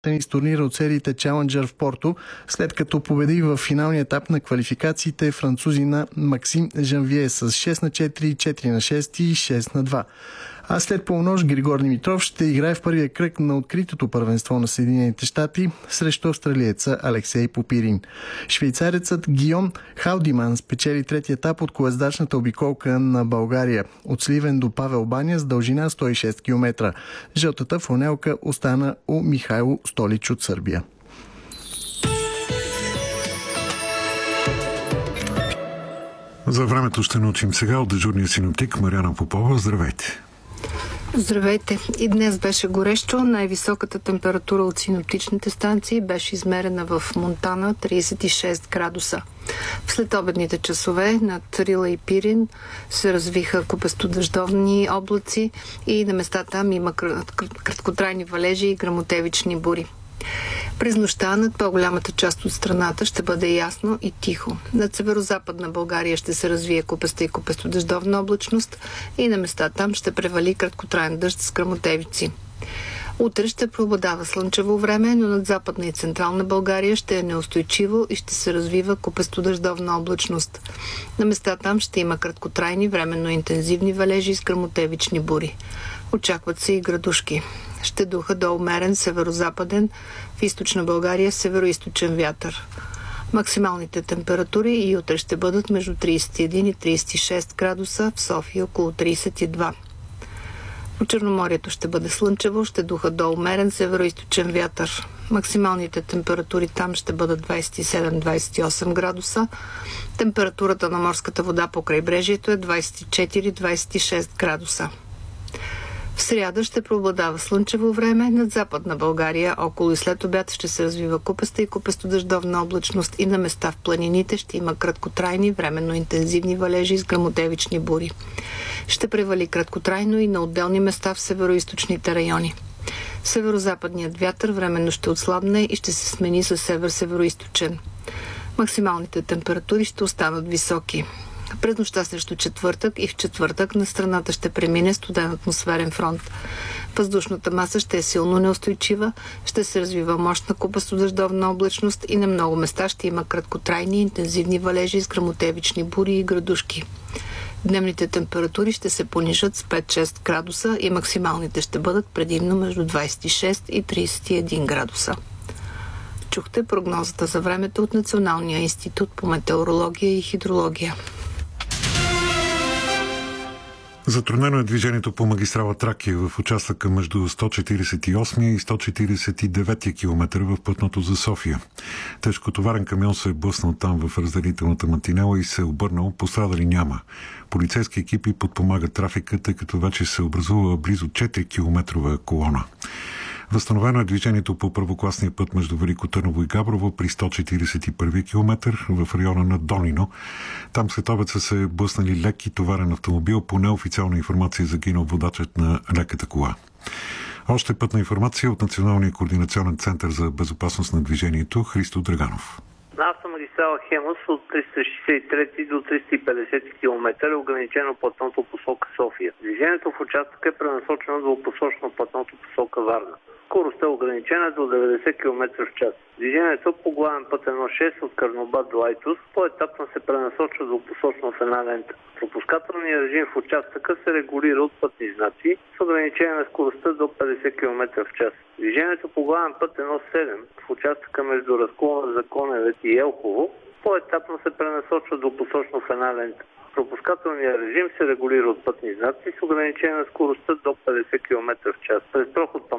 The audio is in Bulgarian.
тенис турнира от сериите Challenger в Порто, след като победи в финалния етап на квалификациите французина Максим Жанвие с 6-4, 4-6 и 6-2. А след полунощ Григор Димитров ще играе в първия кръг на откритото първенство на Съединените щати срещу австралиеца Алексей Попирин. Швейцарецът Гийом Халдиман спечели третия етап от колездачната обиколка на България от Сливен до Павел баня с дължина 106 км. Жълтата фланелка остана у Михайло Столич от Сърбия. За времето ще научим сега от дежурния синоптик Мариана Попова. Здравейте! Здравейте! И днес беше горещо. Най-високата температура от синоптичните станции беше измерена в Монтана 36 градуса. В следобедните часове над Рила и Пирин се развиха купестодъждовни облаци и на места там има краткотрайни валежи и гръмотевични бури. През нощта над по-голямата част от страната ще бъде ясно и тихо. Над северо-западна България ще се развие купеста и купестодъждовна облачност и на места там ще превали краткотраен дъжд с гръмотевици. Утре ще преобладава слънчево време, но над западна и централна България ще е неустойчиво и ще се развива купестодъждовна облачност. На места там ще има краткотрайни, временно интензивни валежи с гръмотевични бури. Очакват се и градушки. Ще духа до умерен северо-западен, в източна България северо-источен вятър. Максималните температури и утре ще бъдат между 31 и 36 градуса, в София около 32. По Черноморието ще бъде слънчево, ще духа до умерен северо-источен вятър. Максималните температури там ще бъдат 27-28 градуса. Температурата на морската вода по крайбрежието е 24-26 градуса. В сряда ще преобладава слънчево време, над западна България около и след обяд ще се развива купеста и купестодъждовна облачност и на места в планините ще има краткотрайни, временно интензивни валежи с гръмотевични бури. Ще превали краткотрайно и на отделни места в североизточните райони. Северозападният вятър временно ще отслабне и ще се смени с север-североизточен. Максималните температури ще останат високи. През нощта срещу четвъртък и в четвъртък на страната ще премине студен атмосферен фронт. Въздушната маса ще е силно неустойчива, ще се развива мощна купестодъждовна облачност и на много места ще има краткотрайни интензивни валежи с гръмотевични бури и градушки. Дневните температури ще се понижат с 5-6 градуса и максималните ще бъдат предимно между 26 и 31 градуса. Чухте прогнозата за времето от Националния институт по метеорология и хидрология. Затруднено е движението по магистрала Тракия в участъка между 148 и 149 км в пътното за София. Тежкотоварен камион се е блъснал там в разделителната мантинела и се е обърнал. Пострадали няма. Полицейски екипи подпомагат трафика, тъй като вече се образува близо 4 километрова колона. Възстановено е движението по първокласния път между Велико Търново и Габрово при 141 км в района на Донино. Там след обед са се блъснали леки товарен автомобил. По неофициална информация загинал водачът на леката кола. Още пътна информация от Националния координационен център за безопасност на движението Христо Драганов. На автомагистрала Хемус от 363 до 350 км е ограничено платното посока София. Движението в участъка е пренасочено двупосочно платното посока Варна. Скоростта е ограничена до 90 км в час. Движението по главен път 1.6 от Карнобат до Айтос по-етапно се пренасочва двупосочно в една лента. Пропускателният режим в участъка се регулира от пътни знаци с ограничение на скоростта до 50 км в час. Движението по главен път 1.7 в участъка между разклона за Коневец и Елхово по-етапно се пренасочва двупосочно в една лента. Пропускателният режим се регулира от пътни знаци с ограничение на скоростта до 50 км в час. През проход